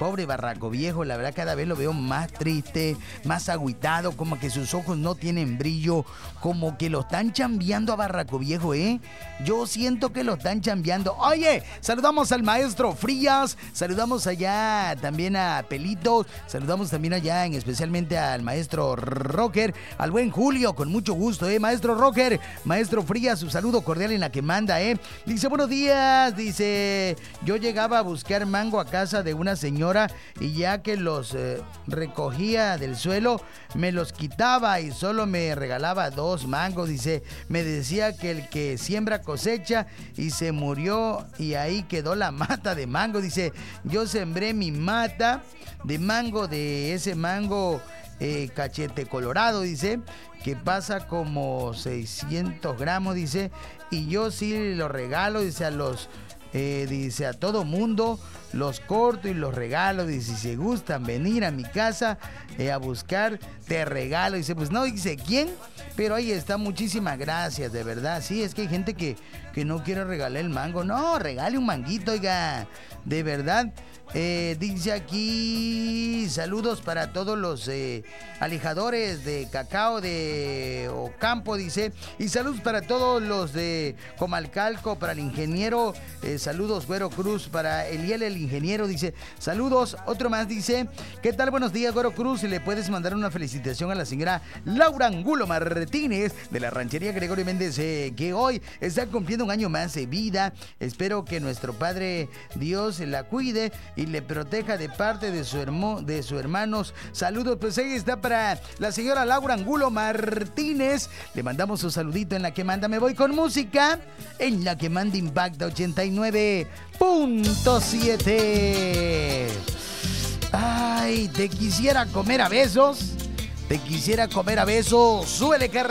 Pobre Barranco Viejo, la verdad cada vez lo veo más triste, más agüitado, como que sus ojos no tienen brillo, como que lo están chambeando a Barranco Viejo, ¿eh? Yo siento que lo están chambeando. Oye, saludamos al maestro Frías, saludamos allá también a Pelitos, saludamos también allá especialmente al maestro Rocker, al buen Julio, con mucho gusto, maestro Rocker, maestro Frías, su saludo cordial en la que manda, Dice, buenos días, dice, yo llegaba a buscar mango a casa de una señora y ya que los recogía del suelo, me los quitaba y solo me regalaba 2 mangos, dice, me decía que el que siembra cosecha y se murió y ahí quedó la mata de mango, dice, yo sembré mi mata de mango, de ese mango cachete colorado, dice, que pasa como 600 gramos, dice, y yo sí lo regalo, dice, dice, a todo mundo los corto y los regalo, dice, si gustan venir a mi casa a buscar, te regalo, dice, pues no dice quién, pero ahí está, muchísimas gracias, de verdad, sí, es que hay gente que no quiere regalar el mango, no, regale un manguito, oiga, de verdad. Dice aquí, saludos para todos los alejadores de cacao de Ocampo, dice, y saludos para todos los de Comalcalco, para el ingeniero, saludos Güero Cruz, para Eliel el ingeniero, dice, saludos, otro más dice, ¿qué tal? Buenos días, Güero Cruz, y le puedes mandar una felicitación a la señora Laura Angulo Martínez de la ranchería Gregorio Méndez, que hoy está cumpliendo un año más de vida, espero que nuestro Padre Dios la cuide y le proteja de parte de su hermanos. Saludos, pues ahí está para la señora Laura Angulo Martínez. Le mandamos un saludito en la que manda. Me voy con música en la que manda Impacta 89.7. Ay, te quisiera comer a besos. Te quisiera comer a besos. Súbele, carnal.